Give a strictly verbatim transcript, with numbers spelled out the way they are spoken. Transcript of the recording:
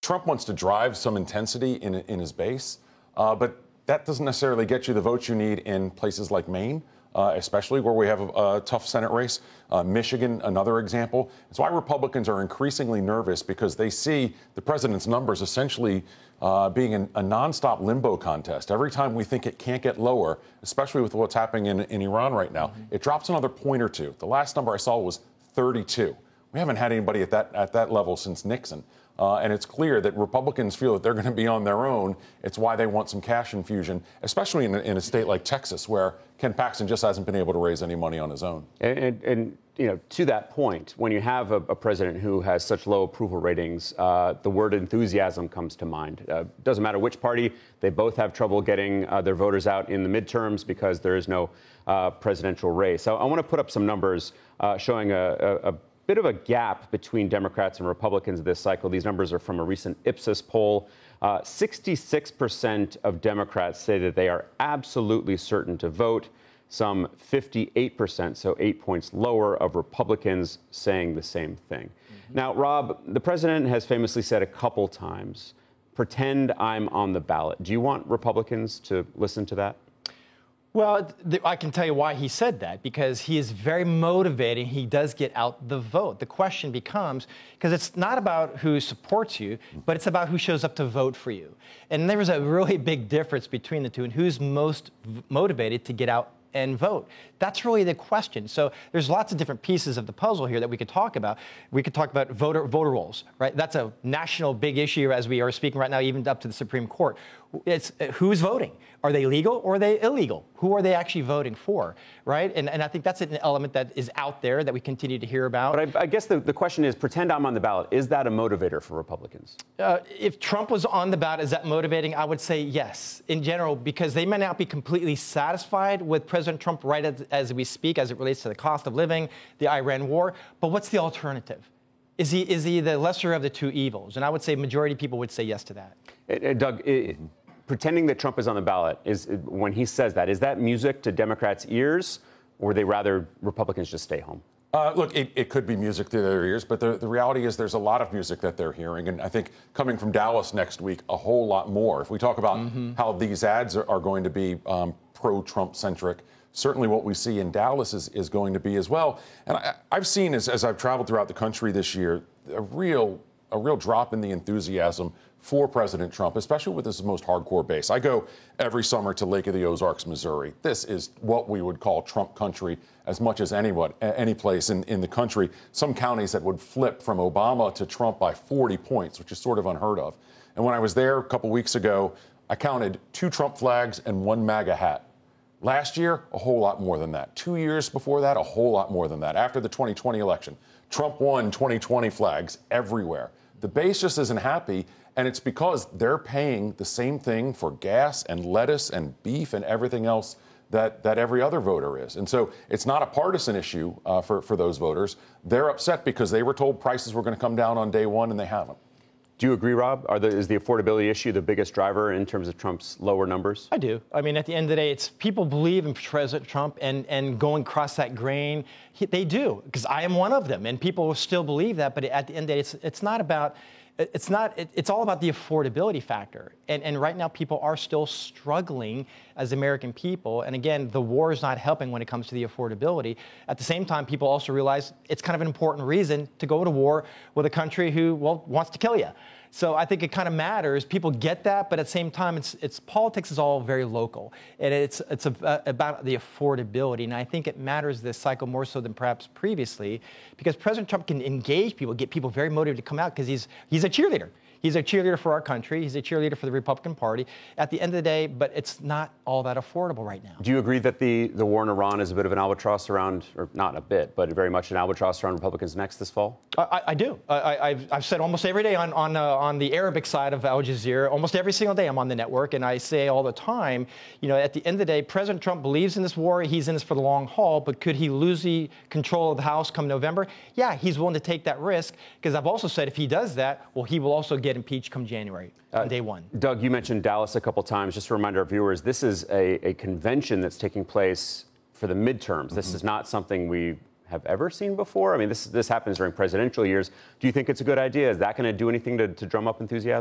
Trump wants to drive some intensity in, in his base, uh, but that doesn't necessarily get you the votes you need in places like Maine, uh, especially where we have a, a tough Senate race. Uh, Michigan, another example. It's why Republicans are increasingly nervous, because they see the president's numbers essentially uh, being an, a nonstop limbo contest. Every time we think it can't get lower, especially with what's happening in, in Iran right now, mm-hmm. it drops another point or two. The last number I saw was thirty-two. We haven't had anybody at that at that level since Nixon. Uh, and it's clear that Republicans feel that they're going to be on their own. It's why they want some cash infusion, especially in a, in a state like Texas, where Ken Paxton just hasn't been able to raise any money on his own. And, and, and you know, to that point, when you have a, a president who has such low approval ratings, uh, the word enthusiasm comes to mind. Uh, doesn't matter which party, they both have trouble getting uh, their voters out in the midterms because there is no uh, presidential race. So I want to put up some numbers uh, showing a, a, a bit of a gap between Democrats and Republicans this cycle. These numbers are from a recent Ipsos poll. Uh, sixty-six percent of Democrats say that they are absolutely certain to vote. Some fifty-eight percent, so eight points lower, of Republicans saying the same thing. Mm-hmm. Now, Rob, the president has famously said a couple times, pretend I'm on the ballot. Do you want Republicans to listen to that? Well, th- I can tell you why he said that, because he is very motivating. He does get out the vote. The question becomes, because it's not about who supports you, but it's about who shows up to vote for you. And there was a really big difference between the two, and who's most v- motivated to get out and vote. That's really the question. So there's lots of different pieces of the puzzle here that we could talk about. We could talk about voter voter rolls, right? That's a national big issue as we are speaking right now, even up to the Supreme Court. It's uh, who's voting? Are they legal or are they illegal? Who are they actually voting for, right? And, and I think that's an element that is out there that we continue to hear about. But I, I guess the, the question is, pretend I'm on the ballot. Is that a motivator for Republicans? Uh, if Trump was on the ballot, is that motivating? I would say yes, in general, because they may not be completely satisfied with President Trump right as, as we speak, as it relates to the cost of living, the Iran war. But what's the alternative? Is he, is he the lesser of the two evils? And I would say majority of people would say yes to that. Uh, uh, Doug, it, pretending that Trump is on the ballot, is when he says that, is that music to Democrats' ears, or would they rather Republicans just stay home? Uh, look, it, it could be music to their ears, but the, the reality is there's a lot of music that they're hearing. And I think coming from Dallas next week, a whole lot more. If we talk about mm-hmm. how these ads are, are going to be um, pro-Trump centric, certainly what we see in Dallas is, is going to be as well. And I, I've seen, as, as I've traveled throughout the country this year, a real a real drop in the enthusiasm for President Trump, especially with his most hardcore base. I go every summer to Lake of the Ozarks, Missouri. This is what we would call Trump country as much as anyone, any place in, in the country. Some counties that would flip from Obama to Trump by forty points, which is sort of unheard of. And when I was there a couple weeks ago, I counted two Trump flags and one MAGA hat. Last year, a whole lot more than that. Two years before that, a whole lot more than that. After the twenty twenty election, Trump won twenty twenty flags everywhere. The base just isn't happy, and it's because they're paying the same thing for gas and lettuce and beef and everything else that, that every other voter is. And so it's not a partisan issue uh, for, for those voters. They're upset because they were told prices were going to come down on day one, and they haven't. Do you agree, Rob? Are the, is the affordability issue the biggest driver in terms of Trump's lower numbers? I do. I mean, at the end of the day, it's people believe in President Trump and, and going across that grain. He, they do, because I am one of them, and people still believe that. But at the end of the day, it's, it's not about, it's not, it, it's all about the affordability factor. And, and right now, people are still struggling as American people. And again, the war is not helping when it comes to the affordability. At the same time, people also realize it's kind of an important reason to go to war with a country who, well, wants to kill you. So I think it kind of matters. People get that, but at the same time, it's, it's politics is all very local, and it's it's a, about the affordability. And I think it matters this cycle more so than perhaps previously, because President Trump can engage people, get people very motivated to come out, because he's he's a cheerleader. He's a cheerleader for our country. He's a cheerleader for the Republican Party. At the end of the day, but it's not all that affordable right now. Do you agree that the, the war in Iran is a bit of an albatross around, or not a bit, but very much an albatross around Republicans' necks this fall? I, I do. I, I've, I've said almost every day on on, uh, on the Arabic side of Al Jazeera, almost every single day I'm on the network, and I say all the time, you know, at the end of the day, President Trump believes in this war. He's in this for the long haul, but could he lose the control of the House come November? Yeah, he's willing to take that risk, because I've also said if he does that, well, he will also get impeached come January. Uh, day one. Doug, you mentioned Dallas a couple times. Just to remind our viewers, this is a, a convention that's taking place for the midterms. Mm-hmm. This is not something we have ever seen before. I mean, this this happens during presidential years. Do you think it's a good idea? Is that going to do anything to, to drum up enthusiasm?